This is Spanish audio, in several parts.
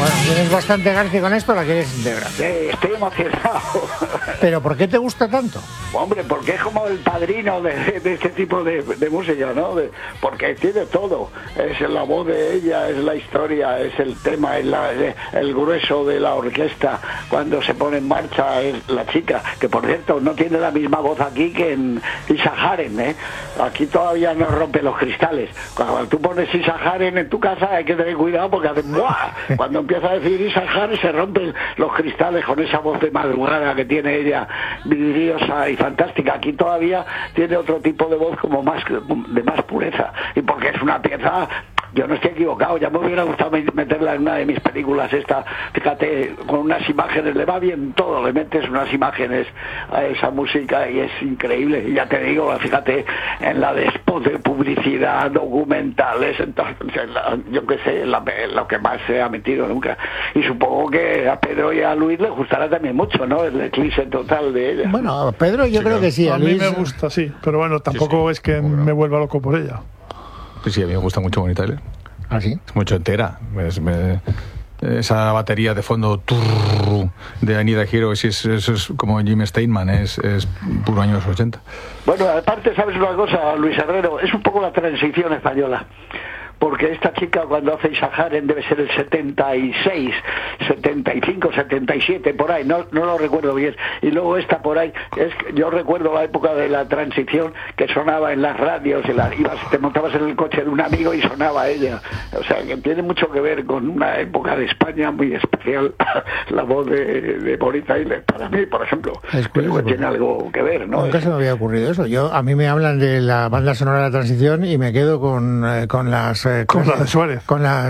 Bueno, tienes bastante García con esto, ¿la quieres integrar? Sí, estoy emocionado. ¿Pero por qué te gusta tanto? Hombre, porque es como el padrino de este tipo de música, ¿no? Porque tiene todo. Es la voz de ella, es la historia, es el tema, es el grueso de la orquesta. Cuando se pone en marcha es la chica, que por cierto no tiene la misma voz aquí que en Isa Haren, ¿eh? Aquí todavía no rompe los cristales. Cuando tú pones Isa Haren en tu casa hay que tener cuidado porque hace ¡buah! Cuando empieza a decir Isa Haren se rompen los cristales con esa voz de madrugada que tiene ella, vidriosa y fantástica. Aquí todavía tiene otro tipo de voz como de más pureza, y porque es una pieza. Yo no estoy equivocado, ya me hubiera gustado meterla en una de mis películas esta, fíjate, con unas imágenes, le va bien todo, le metes unas imágenes a esa música y es increíble. Y ya te digo, fíjate, en la de spot de publicidad, documentales, entonces, yo qué sé, lo que más se ha metido nunca. Y supongo que a Pedro y a Luis les gustará también mucho, ¿no? El eclipse total de ella. Bueno, a Pedro yo creo que sí. A mí me gusta, sí, pero bueno, tampoco es que me vuelva loco por ella. Sí, a mí me gusta mucho Bonnie Tyler. ¿Ah, sí? Es mucho entera. Esa batería de fondo de I Need a Hero, eso es como Jim Steinman, es puro años 80. Bueno, aparte, ¿sabes una cosa, Luis Herrero? Es un poco la transición española. Porque esta chica cuando hace Isa Haren debe ser el 76, 75, 77, por ahí, no lo recuerdo bien. Y luego esta por ahí, yo recuerdo la época de la transición que sonaba en las radios, te montabas en el coche de un amigo y sonaba ella. O sea, que tiene mucho que ver con una época de España muy especial, la voz de Bonnie Tyler, para mí, por ejemplo. Creo que tiene algo que ver, ¿no? Nunca se me había ocurrido eso. A mí me hablan de la banda sonora de la transición y me quedo con las... con la de Suárez. Con la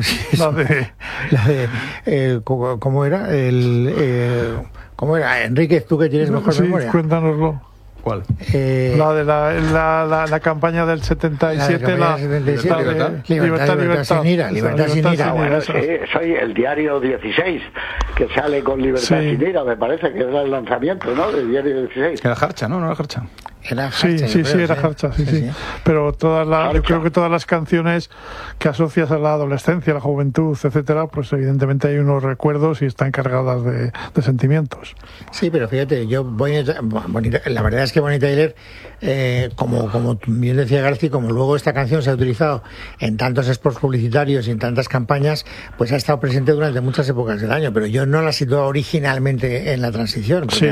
de ¿cómo era? ¿Cómo era? Enríquez, tú que tienes mejor memoria. Cuéntanoslo. ¿Cuál? La de la campaña del 77, Libertad sin ira. Bueno, soy el diario 16, que sale con Libertad sin ira, me parece que era el lanzamiento, ¿no? Del diario 16. Era Jarcha, ¿no? ¿No era Jarcha? Era Jarcha, era Jarcha, sí. Pero yo creo que todas las canciones que asocias a la adolescencia, a la juventud, etcétera, pues evidentemente hay unos recuerdos y están cargadas de sentimientos. Sí, pero fíjate, la verdad es que Bonnie Tyler, como bien decía García, como luego esta canción se ha utilizado en tantos spots publicitarios y en tantas campañas, pues ha estado presente durante muchas épocas del año, pero yo no la situé originalmente en la transición, sí.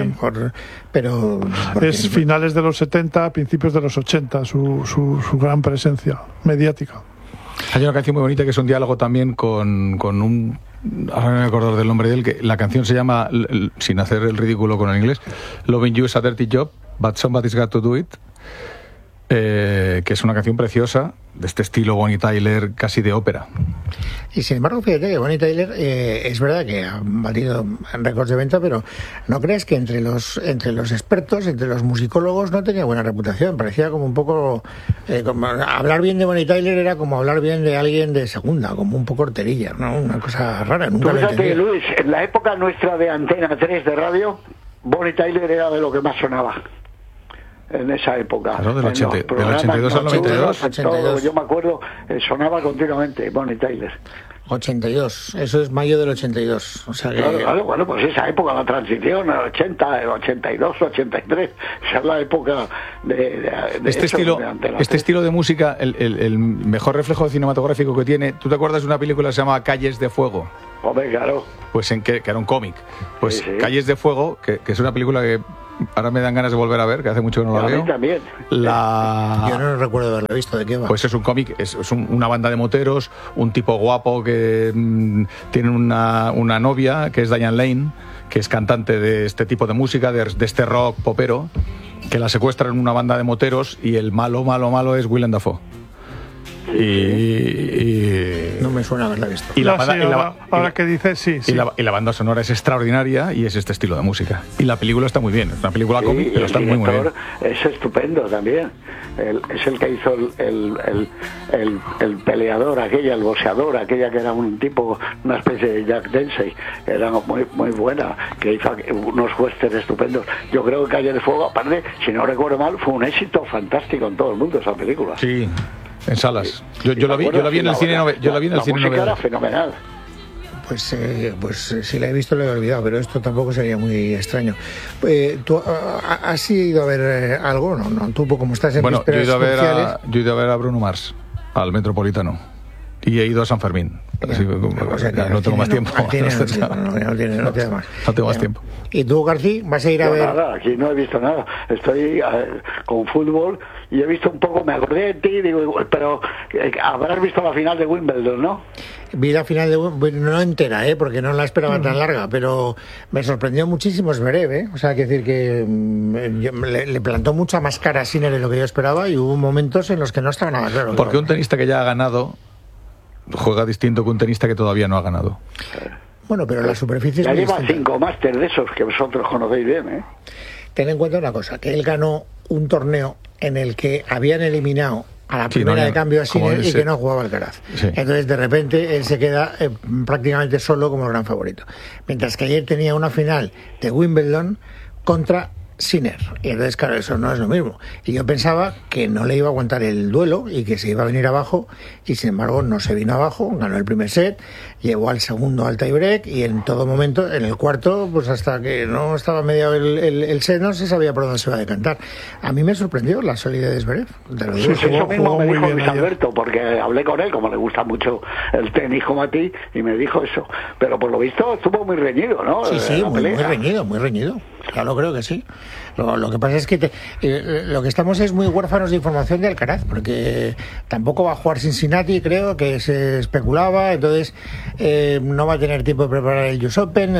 Es finales de los 70, principios de los 80, su gran presencia mediática. Hay una canción muy bonita que es un diálogo también con un... Ahora no me acuerdo del nombre de él, que la canción se llama, sin hacer el ridículo con el inglés, Loving You is a Dirty Job, but somebody's got to do it, que es una canción preciosa, de este estilo Bonnie Tyler, casi de ópera. Y sin embargo, fíjate que Bonnie Tyler es verdad que ha batido récords de venta, pero ¿no crees que entre los expertos, entre los musicólogos, no tenía buena reputación? Parecía como un poco... como hablar bien de Bonnie Tyler era como hablar bien de alguien de segunda, como un poco horterilla, ¿no? Una cosa rara, nunca lo entendí. Fíjate, Luis, en la época nuestra de Antena 3 de radio, Bonnie Tyler era de lo que más sonaba. En esa época. Claro, del 82 al 92. Yo me acuerdo, sonaba continuamente Bonnie Tyler. 82, eso es mayo del 82. O sea que... Claro, bueno, pues esa época, la transición, el 80, el 82, 83, esa es la época de este estilo de música, el mejor reflejo cinematográfico que tiene. ¿Tú te acuerdas de una película que se llama Calles de Fuego? Hombre, claro. Pues que era un cómic. Pues sí. Calles de Fuego, que es una película que ahora me dan ganas de volver a ver, que hace mucho que no la veo. A mí también. Yo no recuerdo haberla visto, ¿de qué va? Pues es un cómic, es una banda de moteros, un tipo guapo que tiene una novia, que es Diane Lane, que es cantante de este tipo de música, de este rock popero, que la secuestran en una banda de moteros y el malo es Willem Dafoe. Y no me suena haberla visto. Ahora que dices, sí. Y la banda sonora es extraordinaria y es este estilo de música. Y la película está muy bien, es una película cómic, pero está muy bien. Es estupendo también. Es el que hizo el peleador, el boxeador, aquella que era un tipo, una especie de Jack Dempsey, era muy buena, que hizo unos westerns estupendos. Yo creo que Calle de Fuego, aparte, si no recuerdo mal, fue un éxito fantástico en todo el mundo esa película. Sí. En salas. Yo la vi en el cine. Yo la vi en el cine. Era fenomenal. Pues si la he visto lo he olvidado, pero esto tampoco sería muy extraño. ¿Tú has ido a ver algo? No, tú como estás en Bueno, yo he ido a ver a Bruno Mars, al Metropolitano, y he ido a San Fermín. Así, no tengo más tiempo. No tiene más. No tengo más tiempo. ¿Y tú, García, vas a ir a ver? Nada, aquí no he visto nada. Estoy con fútbol y he visto un poco, me acordé de ti, digo, pero habrás visto la final de Wimbledon, ¿no? Vi la final de Wimbledon, no entera, porque no la esperaba tan larga, pero me sorprendió muchísimo Zverev, O sea, hay que decir que le plantó mucha más cara a Sinner de lo que yo esperaba y hubo momentos en los que no estaba nada claro. Porque un tenista que ya ha ganado juega distinto que un tenista que todavía no ha ganado. Bueno, pero la superficie es ya muy lleva distinta. 5 máster de esos que vosotros conocéis bien, Ten en cuenta una cosa, que él ganó un torneo en el que habían eliminado a la primera de cambio a Sinner y que no jugaba Alcaraz. Sí. Entonces, de repente, él se queda prácticamente solo como el gran favorito. Mientras que ayer tenía una final de Wimbledon contra Sinner. Y entonces, claro, eso no es lo mismo. Y yo pensaba que no le iba a aguantar el duelo y que se iba a venir abajo, y sin embargo no se vino abajo, ganó el primer set, llegó al segundo al tiebreak, y en todo momento, en el cuarto, pues hasta que no estaba mediado el set, no se sabía por dónde se iba a decantar. A mí me sorprendió la solidez de Zverev. Sí, eso mismo me dijo Luis Alberto, porque hablé con él, como le gusta mucho el tenis como a ti, y me dijo eso. Pero por lo visto estuvo muy reñido, ¿no? Sí, muy reñido. Claro, creo que sí. Lo que pasa es que lo que estamos es muy huérfanos de información de Alcaraz, porque tampoco va a jugar Cincinnati, creo que se especulaba, entonces no va a tener tiempo de preparar el US Open,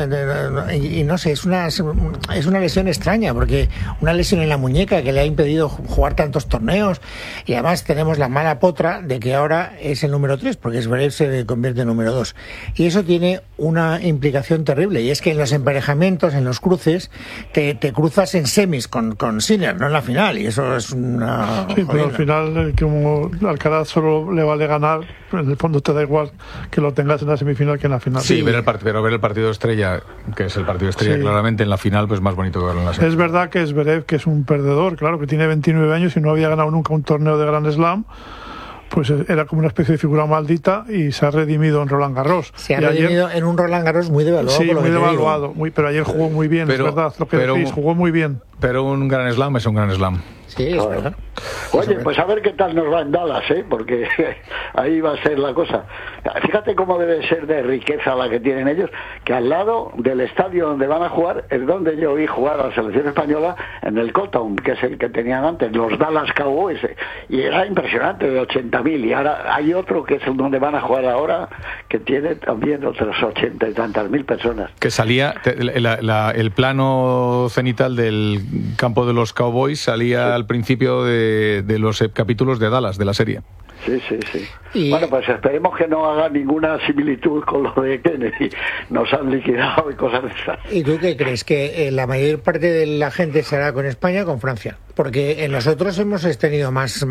y no sé, es una lesión extraña, porque una lesión en la muñeca que le ha impedido jugar tantos torneos, y además tenemos la mala potra de que ahora es el número 3, porque Zverev se convierte en número 2, y eso tiene una implicación terrible, y es que en los emparejamientos, en los cruces, te cruzas en semis con Sinner, no en la final, y eso es una... Sí, pero al final, como Alcaraz solo le vale ganar, en el fondo te da igual que lo tengas en la semifinal que en la final. Sí, pero ver el partido estrella, que es el partido estrella claramente en la final, pues más bonito que verlo en la semifinal. Es verdad que Zverev, que es un perdedor, claro, que tiene 29 años y no había ganado nunca un torneo de Grand Slam, pues era como una especie de figura maldita, y se ha redimido en Roland Garros. Se ha redimido en un Roland Garros muy devaluado. Sí, muy devaluado, pero ayer jugó muy bien, es verdad, lo que decís, jugó muy bien. Pero un Grand Slam es un Grand Slam. Sí, es verdad. Oye, pues a ver qué tal nos va en Dallas, porque ahí va a ser la cosa. Fíjate cómo debe ser de riqueza la que tienen ellos, que al lado del estadio donde van a jugar es donde yo vi jugar a la selección española, en el Cotton, que es el que tenían antes, los Dallas Cowboys, y era impresionante, de 80.000, y ahora hay otro que es donde van a jugar ahora, que tiene también otras 80 y tantas mil personas. Que salía, el plano cenital del campo de los Cowboys salía al principio de los capítulos de Dallas, de la serie. Sí. Bueno, pues esperemos que no haga ninguna similitud con lo de Kennedy. Nos han liquidado y cosas de esas. ¿Y tú qué crees? ¿Que la mayor parte de la gente se hará con España o con Francia? Porque en nosotros hemos tenido más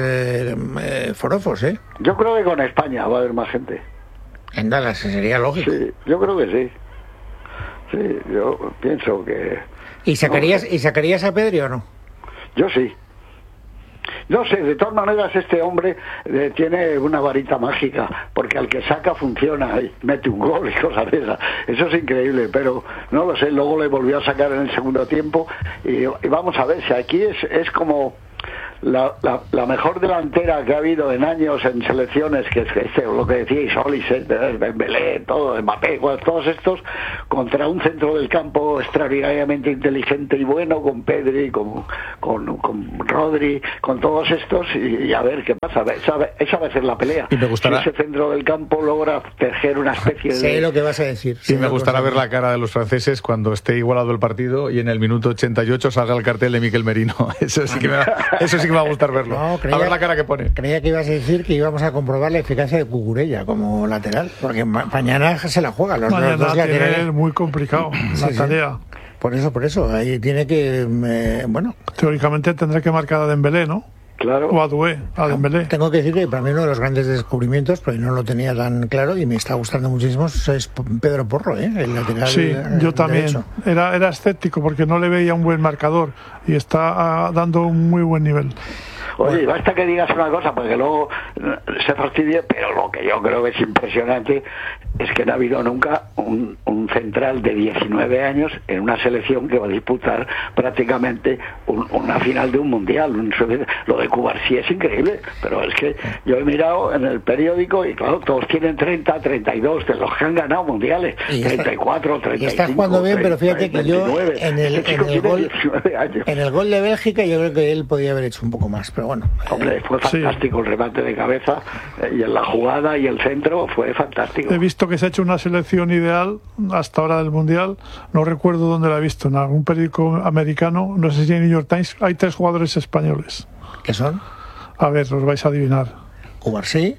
forofos, Yo creo que con España va a haber más gente. En Dallas sería lógico. Sí, yo creo que sí. Sí, yo pienso que... ¿Y sacarías a Pedri o no? Yo sí. No sé, de todas maneras este hombre tiene una varita mágica, porque al que saca funciona y mete un gol y cosas de esas. Eso es increíble, pero no lo sé, luego le volvió a sacar en el segundo tiempo y vamos a ver si aquí es como... La mejor delantera que ha habido en años en selecciones, que es lo que decíais, Olise, Dembélé, todo, Mbappé, todos estos, contra un centro del campo extraordinariamente inteligente y bueno, con Pedri, con Rodri, con todos estos, y a ver qué pasa. Esa va a ser la pelea. Y me gustará... Si ese centro del campo logra tejer una especie de... Sé lo que vas a decir. Y me gustará ver la cara de los franceses cuando esté igualado el partido y en el minuto 88 salga el cartel de Miquel Merino. Eso sí que me va a gustar verlo. No, a ver la cara que pone. Creía que ibas a decir que íbamos a comprobar la eficacia de Cucurella como lateral, porque mañana se la juega. Los dos laterales. Es muy complicado la tarea. Por eso, ahí tiene que... Teóricamente tendrá que marcar a Dembélé, ¿no? Claro. O a Doué, a Dembélé. Tengo que decir que para mí uno de los grandes descubrimientos, porque no lo tenía tan claro y me está gustando muchísimo, es Pedro Porro, el lateral. Sí, yo también. Era escéptico porque no le veía un buen marcador y está dando un muy buen nivel. Oye, basta que digas una cosa porque luego se fastidie, pero lo que yo creo que es impresionante es que no ha habido nunca un central de 19 años en una selección que va a disputar prácticamente una final de un mundial. Lo de Cuba sí es increíble, pero es que yo he mirado en el periódico y claro, todos tienen 30, 32 de los que han ganado mundiales, 34, 35. Y estás jugando bien, pero fíjate que 29, yo en el gol de Bélgica yo creo que él podía haber hecho un poco más, pero bueno. Hombre, fue fantástico el remate de cabeza y en la jugada y el centro fue fantástico. He visto que se ha hecho una selección ideal hasta ahora del mundial, no recuerdo dónde la he visto, en algún periódico americano, no sé si en New York Times, hay 3 jugadores españoles. ¿Qué son? A ver, los vais a adivinar. Cubarsí.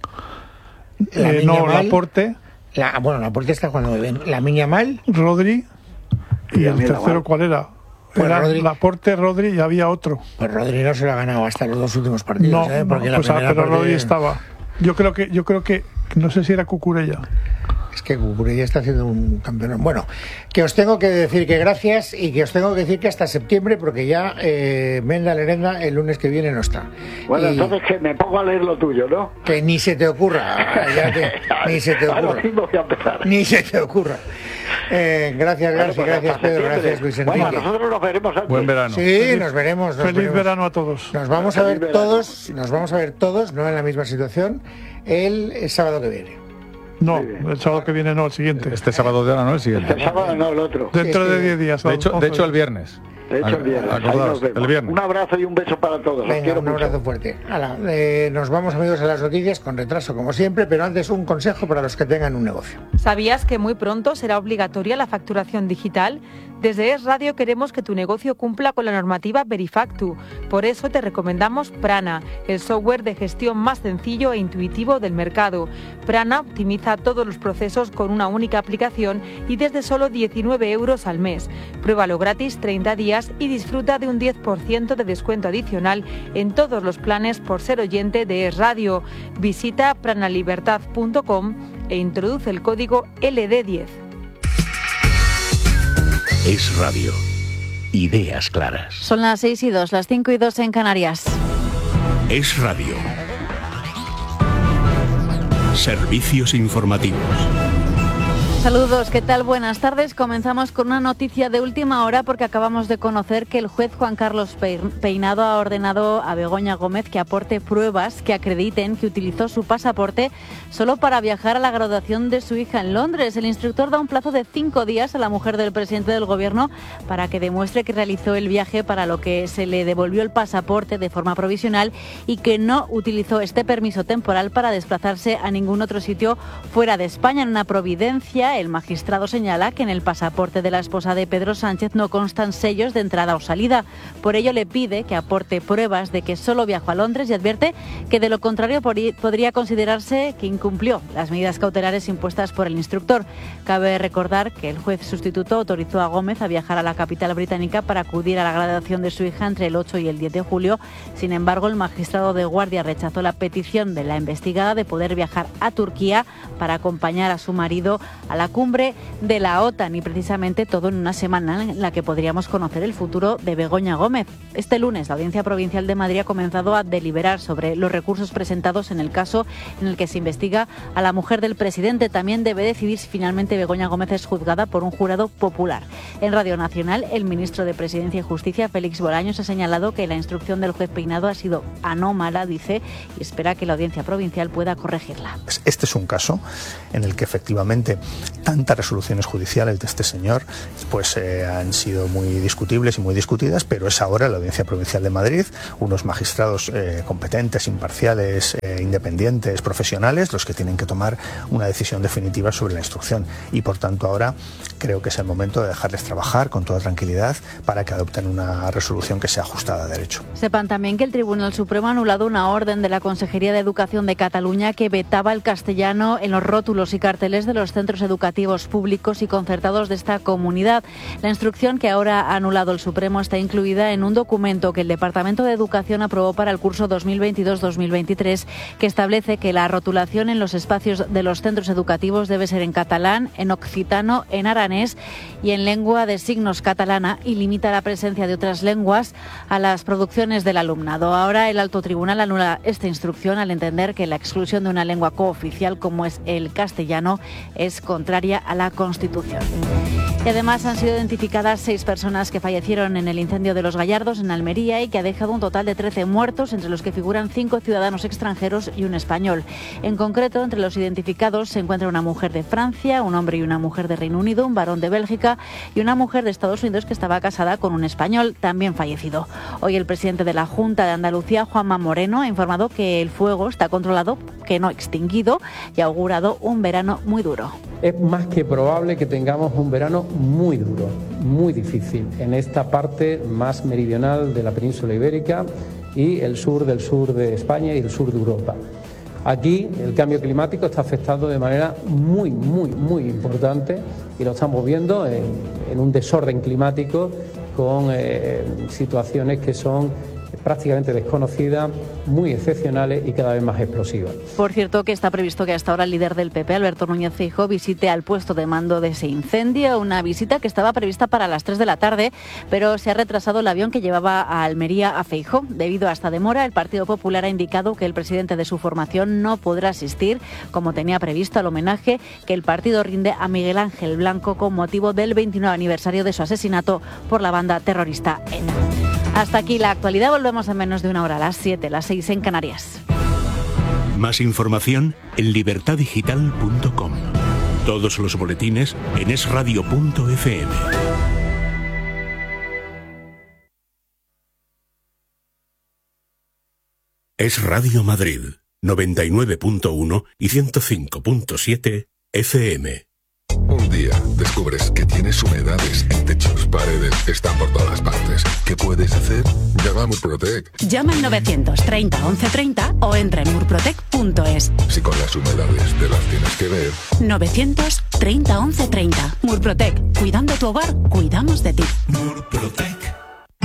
Laporte. Laporte está jugando muy bien. Lamine Yamal. Rodri. ¿Y el tercero cuál era? Pues era Laporte, Rodri y había otro. Pues Rodri no se lo ha ganado hasta los 2 últimos partidos. Pero Rodri estaba. Yo creo que no sé si era Cucurella. Es que Cucurella está haciendo un campeón. Bueno, que os tengo que decir que gracias y que os tengo que decir que hasta septiembre, porque ya Menda Lerenda el lunes que viene no está. Bueno, entonces que me pongo a leer lo tuyo, ¿no? Que ni se te ocurra. Ni se te ocurra. Voy a empezar. Ni se te ocurra. Gracias Pedro, gracias Luis Enrique. Bueno, nosotros nos veremos antes. Buen verano. Sí, nos veremos. Feliz verano a todos. Nos vamos a ver todos, no en la misma situación, el sábado que viene. No, el sábado que viene no, el siguiente. Este sábado de ahora no, el siguiente. Este sábado no, el otro. Dentro de 10 días. De hecho el viernes. El viernes. Un abrazo y un beso para todos. Venga, un abrazo fuerte. Nos vamos, amigos, a las noticias con retraso como siempre, pero antes un consejo para los que tengan un negocio. ¿Sabías que muy pronto será obligatoria la facturación digital? Desde Es Radio queremos que tu negocio cumpla con la normativa Verifactu. Por eso te recomendamos Prana, el software de gestión más sencillo e intuitivo del mercado. Prana optimiza todos los procesos con una única aplicación y desde solo 19 euros al mes. Pruébalo gratis 30 días y disfruta de un 10% de descuento adicional en todos los planes por ser oyente de Es Radio. Visita pranalibertad.com e introduce el código LD10. Es Radio. Ideas claras. Son las 6:02, las 5:02 en Canarias. Es Radio. Servicios informativos. Saludos, ¿qué tal? Buenas tardes. Comenzamos con una noticia de última hora porque acabamos de conocer que el juez Juan Carlos Peinado ha ordenado a Begoña Gómez que aporte pruebas que acrediten que utilizó su pasaporte solo para viajar a la graduación de su hija en Londres. El instructor da un plazo de 5 días a la mujer del presidente del gobierno para que demuestre que realizó el viaje, para lo que se le devolvió el pasaporte de forma provisional y que no utilizó este permiso temporal para desplazarse a ningún otro sitio fuera de España. En una providencia, el magistrado señala que en el pasaporte de la esposa de Pedro Sánchez no constan sellos de entrada o salida. Por ello le pide que aporte pruebas de que solo viajó a Londres y advierte que de lo contrario podría considerarse que incumplió las medidas cautelares impuestas por el instructor. Cabe recordar que el juez sustituto autorizó a Gómez a viajar a la capital británica para acudir a la graduación de su hija entre el 8 y el 10 de julio. Sin embargo, el magistrado de guardia rechazó la petición de la investigada de poder viajar a Turquía para acompañar a su marido a la cumbre de la OTAN, y precisamente todo en una semana en la que podríamos conocer el futuro de Begoña Gómez. Este lunes la Audiencia Provincial de Madrid ha comenzado a deliberar sobre los recursos presentados en el caso en el que se investiga a la mujer del presidente. También debe decidir si finalmente Begoña Gómez es juzgada por un jurado popular. En Radio Nacional, el ministro de Presidencia y Justicia, Félix Bolaños, ha señalado que la instrucción del juez Peinado ha sido anómala, dice, y espera que la Audiencia Provincial pueda corregirla. Este es un caso en el que efectivamente tantas resoluciones judiciales de este señor pues han sido muy discutibles y muy discutidas, pero es ahora la Audiencia Provincial de Madrid, unos magistrados competentes, imparciales, independientes, profesionales, los que tienen que tomar una decisión definitiva sobre la instrucción, y por tanto ahora creo que es el momento de dejarles trabajar con toda tranquilidad para que adopten una resolución que sea ajustada a derecho. Sepan también que el Tribunal Supremo ha anulado una orden de la Consejería de Educación de Cataluña que vetaba el castellano en los rótulos y carteles de los centros educativos educativos públicos y concertados de esta comunidad. La instrucción que ahora ha anulado el Supremo está incluida en un documento que el Departamento de Educación aprobó para el curso 2022-2023, que establece que la rotulación en los espacios de los centros educativos debe ser en catalán, en occitano, en aranés y en lengua de signos catalana, y limita la presencia de otras lenguas a las producciones del alumnado. Ahora el Alto Tribunal anula esta instrucción al entender que la exclusión de una lengua cooficial como es el castellano es contraria a la Constitución. Y además han sido identificadas 6 personas que fallecieron en el incendio de Los Gallardos en Almería y que ha dejado un total de 13 muertos, entre los que figuran 5 ciudadanos extranjeros y un español. En concreto, entre los identificados se encuentra una mujer de Francia, un hombre y una mujer de Reino Unido, un varón de Bélgica y una mujer de Estados Unidos que estaba casada con un español también fallecido. Hoy el presidente de la Junta de Andalucía, Juanma Moreno, ha informado que el fuego está controlado, que no extinguido, y ha augurado un verano muy duro. Es más que probable que tengamos un verano muy duro, muy difícil, en esta parte más meridional de la península ibérica y el sur de España y el sur de Europa. Aquí el cambio climático está afectando de manera muy importante y lo estamos viendo en un desorden climático con situaciones que son prácticamente desconocidas, muy excepcionales y cada vez más explosivas. Por cierto, que está previsto que hasta ahora el líder del PP, Alberto Núñez Feijóo, visite al puesto de mando de ese incendio, una visita que estaba prevista para las 3 de la tarde, pero se ha retrasado el avión que llevaba a Almería a Feijóo. Debido a esta demora, el Partido Popular ha indicado que el presidente de su formación no podrá asistir, como tenía previsto, al homenaje que el partido rinde a Miguel Ángel Blanco con motivo del 29 aniversario de su asesinato por la banda terrorista ETA. Hasta aquí la actualidad, volvemos en menos de una hora, a las 7, las 6 en Canarias. Más información en libertadigital.com. Todos los boletines en esradio.fm. Es Radio Madrid, 99.1 y 105.7 FM. Un día descubres que tienes humedades en techos, paredes, están por todas partes. ¿Qué puedes hacer? Llama a Murprotec. Llama al 930 1130 o entra en murprotec.es. Si con las humedades te las tienes que ver. 930 1130. Murprotec. Cuidando tu hogar, cuidamos de ti. Murprotec.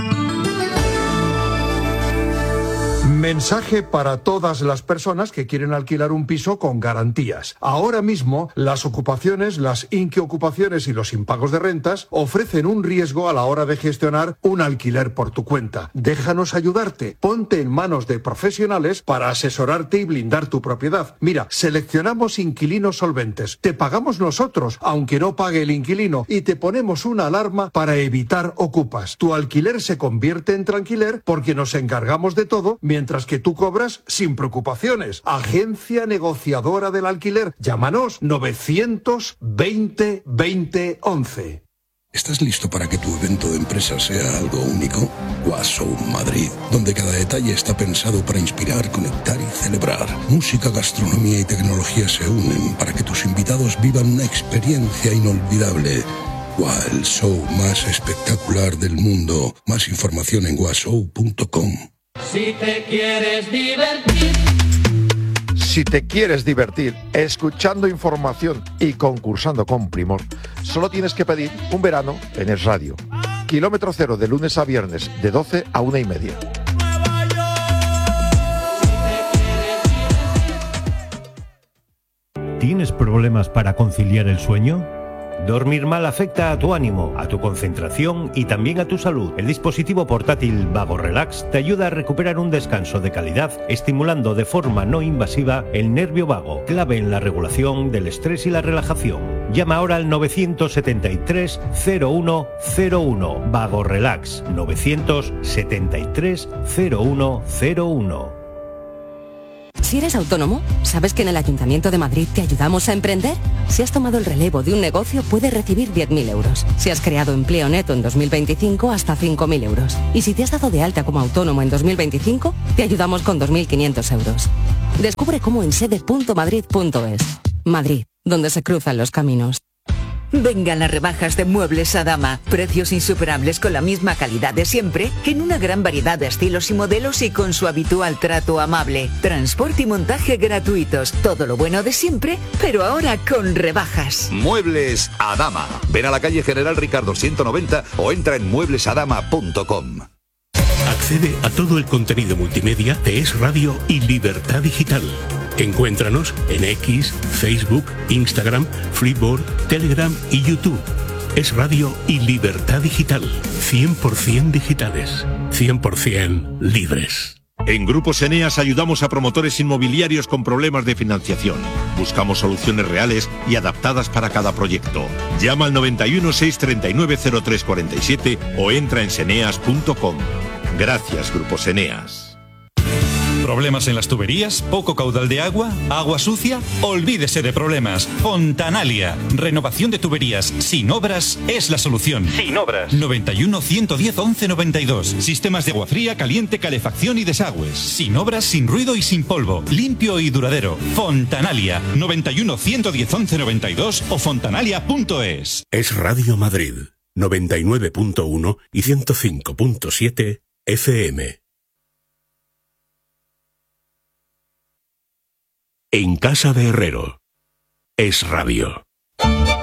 Mensaje para todas las personas que quieren alquilar un piso con garantías. Ahora mismo, las ocupaciones, las inquiocupaciones y los impagos de rentas ofrecen un riesgo a la hora de gestionar un alquiler por tu cuenta. Déjanos ayudarte. Ponte en manos de profesionales para asesorarte y blindar tu propiedad. Mira, seleccionamos inquilinos solventes. Te pagamos nosotros, aunque no pague el inquilino, y te ponemos una alarma para evitar ocupas. Tu alquiler se convierte en tranquiler porque nos encargamos de todo, mientras que tú cobras sin preocupaciones. Agencia negociadora del alquiler. Llámanos 920 20 11. ¿Estás listo para que tu evento de empresa sea algo único? Washow Madrid, donde cada detalle está pensado para inspirar, conectar y celebrar. Música, gastronomía y tecnología se unen para que tus invitados vivan una experiencia inolvidable. El show más espectacular del mundo. Más información en washow.com. Si te quieres divertir. Si te quieres divertir escuchando información y concursando con primor, solo tienes que pedir un verano en Es Radio. Kilómetro cero de lunes a viernes, de 12 a 1:30. ¿Tienes problemas para conciliar el sueño? Dormir mal afecta a tu ánimo, a tu concentración y también a tu salud. El dispositivo portátil Vago Relax te ayuda a recuperar un descanso de calidad, estimulando de forma no invasiva el nervio vago, clave en la regulación del estrés y la relajación. Llama ahora al 973 0101. Vago Relax 973 0101. Si eres autónomo, ¿sabes que en el Ayuntamiento de Madrid te ayudamos a emprender? Si has tomado el relevo de un negocio, puedes recibir 10.000 euros. Si has creado empleo neto en 2025, hasta 5.000 euros. Y si te has dado de alta como autónomo en 2025, te ayudamos con 2.500 euros. Descubre cómo en sede.madrid.es. Madrid, donde se cruzan los caminos. Vengan las rebajas de Muebles Adama. Precios insuperables con la misma calidad de siempre, en una gran variedad de estilos y modelos y con su habitual trato amable. Transporte y montaje gratuitos. Todo lo bueno de siempre, pero ahora con rebajas. Muebles Adama. Ven a la calle General Ricardo 190 o entra en mueblesadama.com. Accede a todo el contenido multimedia de Es Radio y Libertad Digital. Encuéntranos en X, Facebook, Instagram, Flipboard, Telegram y YouTube. Es Radio y Libertad Digital. 100% digitales. 100% libres. En Grupos Eneas ayudamos a promotores inmobiliarios con problemas de financiación. Buscamos soluciones reales y adaptadas para cada proyecto. Llama al 91 639 0347 o entra en seneas.com. Gracias, Grupos Eneas. ¿Problemas en las tuberías? ¿Poco caudal de agua? ¿Agua sucia? Olvídese de problemas. Fontanalia. Renovación de tuberías sin obras es la solución. Sin obras. 91 110 11 92. Sistemas de agua fría, caliente, calefacción y desagües. Sin obras, sin ruido y sin polvo. Limpio y duradero. Fontanalia. 91 110 11 92 o fontanalia.es. Es Radio Madrid. 99.1 y 105.7 FM. En casa de Herrero. Es Radio.